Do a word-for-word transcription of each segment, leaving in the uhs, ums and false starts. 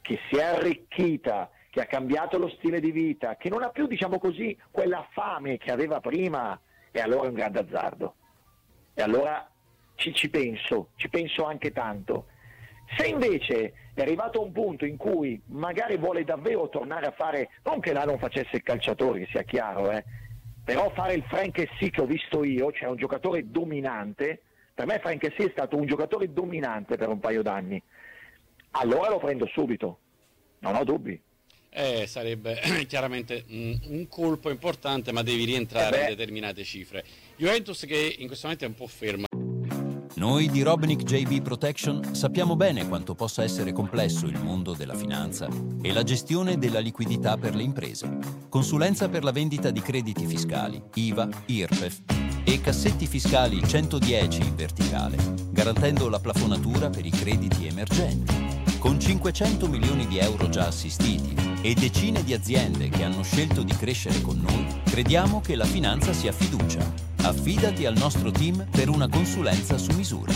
che si è arricchita, che ha cambiato lo stile di vita, che non ha più, diciamo così, quella fame che aveva prima, e allora è un grande azzardo. E allora ci, ci penso, ci penso anche tanto. Se invece è arrivato a un punto in cui magari vuole davvero tornare a fare, non che là non facesse il calciatore, sia chiaro, eh, però fare il Frank Sì che ho visto io, cioè un giocatore dominante, per me Frank Sì è stato un giocatore dominante per un paio d'anni, allora lo prendo subito, non ho dubbi. Eh, sarebbe chiaramente mh, un colpo importante, ma devi rientrare eh in determinate cifre. Juventus che in questo momento è un po' ferma. Noi di Robinic J B Protection sappiamo bene quanto possa essere complesso il mondo della finanza e la gestione della liquidità per le imprese. Consulenza per la vendita di crediti fiscali, I V A, I R P E F e cassetti fiscali centodieci in verticale, garantendo la plafonatura per i crediti emergenti. Con cinquecento milioni di euro già assistiti e decine di aziende che hanno scelto di crescere con noi, crediamo che la finanza sia fiducia. Affidati al nostro team per una consulenza su misura.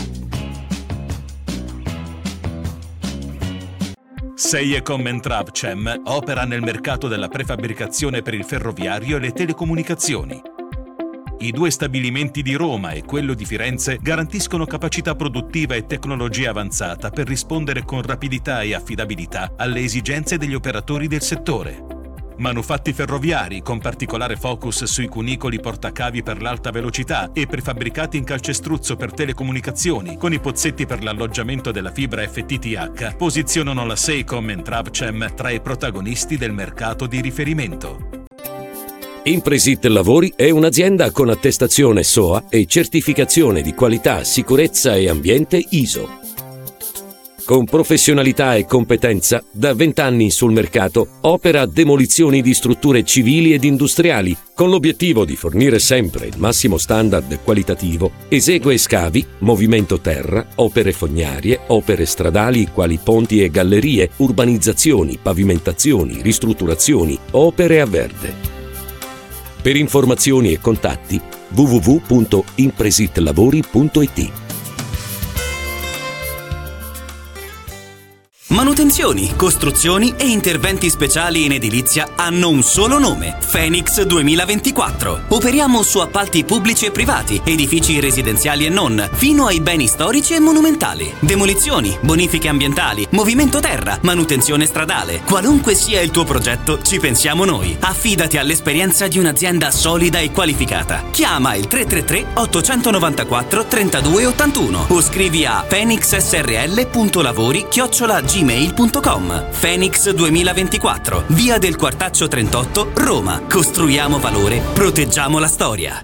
Seiecom and Travcem opera nel mercato della prefabbricazione per il ferroviario e le telecomunicazioni. I due stabilimenti di Roma e quello di Firenze garantiscono capacità produttiva e tecnologia avanzata per rispondere con rapidità e affidabilità alle esigenze degli operatori del settore. Manufatti ferroviari con particolare focus sui cunicoli portacavi per l'alta velocità e prefabbricati in calcestruzzo per telecomunicazioni con i pozzetti per l'alloggiamento della fibra F T T H posizionano la Seiecom and Travcem tra i protagonisti del mercato di riferimento. Impresit Lavori è un'azienda con attestazione S O A e certificazione di qualità, sicurezza e ambiente I S O. Con professionalità e competenza, da vent'anni sul mercato, opera demolizioni di strutture civili ed industriali, con l'obiettivo di fornire sempre il massimo standard qualitativo, esegue scavi, movimento terra, opere fognarie, opere stradali quali ponti e gallerie, urbanizzazioni, pavimentazioni, ristrutturazioni, opere a verde. Per informazioni e contatti w w w punto impresitlavori punto i t. Manutenzioni, costruzioni e interventi speciali in edilizia hanno un solo nome: Phoenix duemilaventiquattro. Operiamo su appalti pubblici e privati, edifici residenziali e non, fino ai beni storici e monumentali. Demolizioni, bonifiche ambientali, movimento terra, manutenzione stradale. Qualunque sia il tuo progetto, ci pensiamo noi. Affidati all'esperienza di un'azienda solida e qualificata. Chiama il tre tre tre otto nove quattro tre due otto uno o scrivi a phoenixsrl punto lavori chiocciola gmail punto com. Phoenix duemilaventiquattro, via del Quartaccio trentotto, Roma. Costruiamo valore, proteggiamo la storia.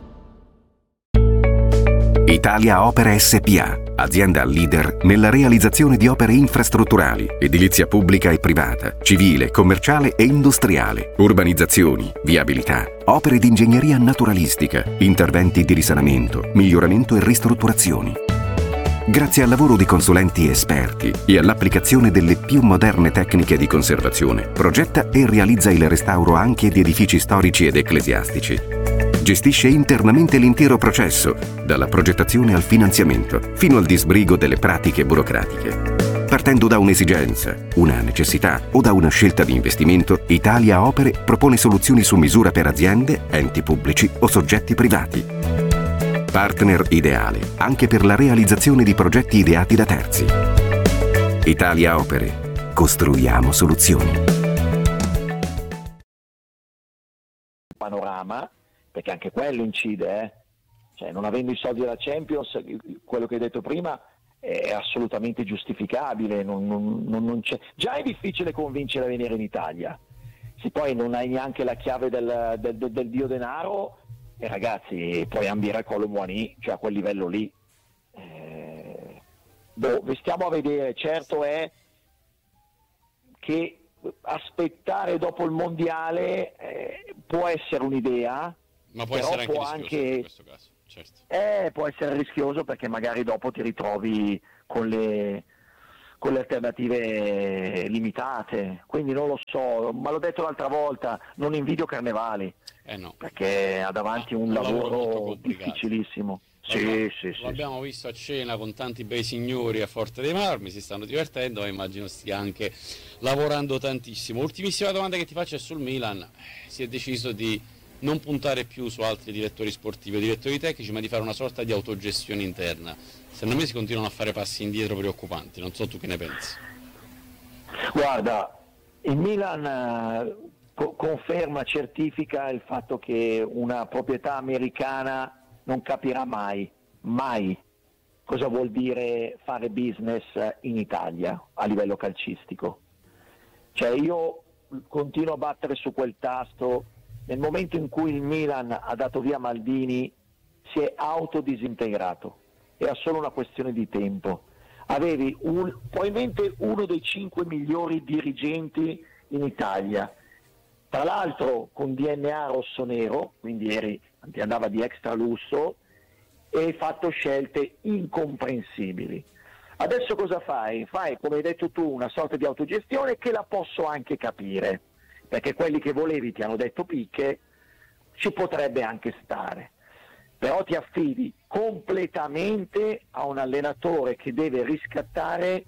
Italia Opere S P A, azienda leader nella realizzazione di opere infrastrutturali, edilizia pubblica e privata, civile, commerciale e industriale, urbanizzazioni, viabilità, opere di ingegneria naturalistica, interventi di risanamento, miglioramento e ristrutturazioni. Grazie al lavoro di consulenti esperti e all'applicazione delle più moderne tecniche di conservazione, progetta e realizza il restauro anche di edifici storici ed ecclesiastici. Gestisce internamente l'intero processo, dalla progettazione al finanziamento, fino al disbrigo delle pratiche burocratiche. Partendo da un'esigenza, una necessità o da una scelta di investimento, Italia Opere propone soluzioni su misura per aziende, enti pubblici o soggetti privati. Partner ideale anche per la realizzazione di progetti ideati da terzi. Italia Opere. Costruiamo soluzioni. Panorama, perché anche quello incide, eh? Cioè, non avendo i soldi della Champions, quello che hai detto prima è assolutamente giustificabile, non, non, non, non c'è. Già è difficile convincere a venire in Italia, se poi non hai neanche la chiave del, del, del, del dio denaro. E ragazzi, puoi ambire a Kolo Muani, cioè a quel livello lì. Eh, boh, stiamo a vedere. Certo è che aspettare dopo il mondiale eh, può essere un'idea, ma può però essere anche può rischioso anche, in questo caso, certo. eh, può essere rischioso perché magari dopo ti ritrovi con le con le alternative limitate, quindi non lo so, ma l'ho detto l'altra volta, non invidio Carnevali. Eh no. Perché ha davanti un, un lavoro, lavoro difficilissimo. Sì, sì, sì, l'abbiamo sì. visto a cena con tanti bei signori a Forte dei Marmi, si stanno divertendo, ma immagino stia anche lavorando tantissimo. Ultimissima domanda che ti faccio è sul Milan. Si è deciso di non puntare più su altri direttori sportivi o direttori tecnici, ma di fare una sorta di autogestione interna. Secondo me si continuano a fare passi indietro preoccupanti, non so tu che ne pensi. Guarda, il Milan eh, co- conferma, certifica il fatto che una proprietà americana non capirà mai, mai cosa vuol dire fare business in Italia a livello calcistico. Cioè io continuo a battere su quel tasto. Nel momento in cui il Milan ha dato via Maldini si è autodisintegrato, era solo una questione di tempo. Avevi un, probabilmente uno dei cinque migliori dirigenti in Italia, tra l'altro con D N A rossonero, quindi eri, ti andava di extra lusso, e hai fatto scelte incomprensibili. Adesso cosa fai? Fai, come hai detto tu, una sorta di autogestione che la posso anche capire, perché quelli che volevi ti hanno detto picche, ci potrebbe anche stare, però ti affidi completamente a un allenatore che deve riscattare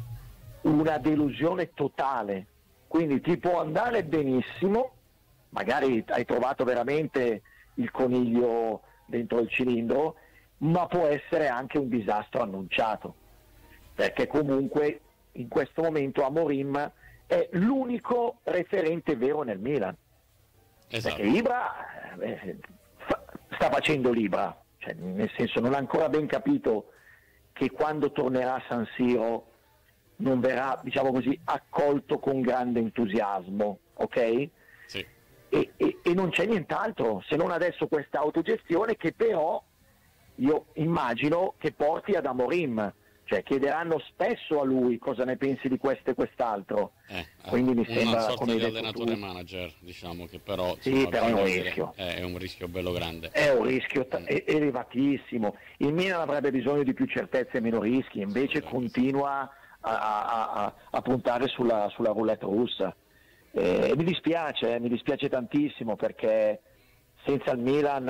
una delusione totale, quindi ti può andare benissimo, magari hai trovato veramente il coniglio dentro il cilindro, ma può essere anche un disastro annunciato, perché comunque in questo momento Amorim è l'unico referente vero nel Milan. Esatto. Perché Ibra eh, fa, sta facendo l'Ibra, cioè, nel senso non ha ancora ben capito che quando tornerà a San Siro non verrà, diciamo così, accolto con grande entusiasmo, ok? Sì. E, e, e non c'è nient'altro se non adesso questa autogestione che però io immagino che porti ad Amorim, cioè chiederanno spesso a lui cosa ne pensi di questo e quest'altro, Eh, quindi mi una sembra, sorta come hai di detto allenatore tu, manager, diciamo, che però, Sì, insomma, però è un bisogna vedere, rischio. è, è un rischio bello grande. è un rischio t- è- elevatissimo. Il Milan avrebbe bisogno di più certezze e meno rischi, invece continua a, a- a- a puntare sulla, sulla roulette russa. Eh, mi dispiace, eh, mi dispiace tantissimo, perché senza il Milan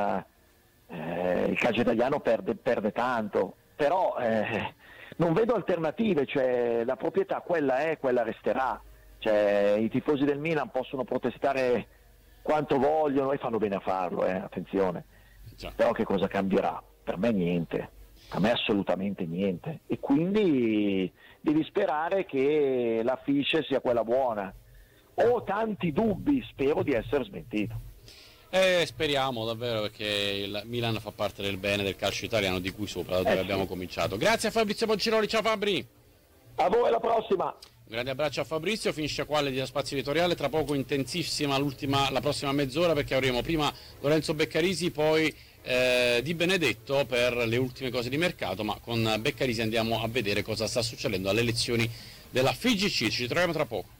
eh, il calcio italiano perde, perde tanto, però eh, non vedo alternative, cioè la proprietà quella è, quella resterà, cioè i tifosi del Milan possono protestare quanto vogliono e fanno bene a farlo, eh, attenzione, Già. però che cosa cambierà? Per me niente, per me assolutamente niente, e quindi devi sperare che la fiche sia quella buona. Ho tanti dubbi, spero di essere smentito. Eh, speriamo davvero, perché il Milan fa parte del bene del calcio italiano, di cui sopra, da dove Eh sì. abbiamo cominciato. Grazie a Fabrizio Ponciroli, ciao Fabri! A voi, alla prossima! Un grande abbraccio a Fabrizio, finisce qua l'Edita Spazio Editoriale, tra poco intensissima l'ultima, la prossima mezz'ora, perché avremo prima Lorenzo Beccarisi, poi eh, Di Benedetto per le ultime cose di mercato, ma con Beccarisi andiamo a vedere cosa sta succedendo alle elezioni della F I G C. Ci troviamo tra poco.